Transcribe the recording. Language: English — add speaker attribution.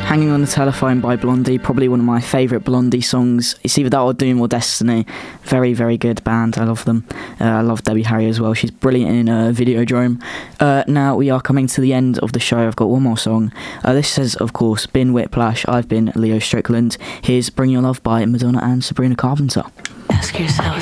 Speaker 1: Hanging on the Telephone by Blondie, probably one of my favourite Blondie songs. It's either that or Doom or Destiny. Very, very good band. I love them. I love Debbie Harry as well. She's brilliant in Videodrome. Now we are coming to the end of the show. I've got one more song. This has, of course, been Whiplash. I've been Leo Strickland. Here's Bring Your Love by Madonna and Sabrina Carpenter.
Speaker 2: Ask yourself.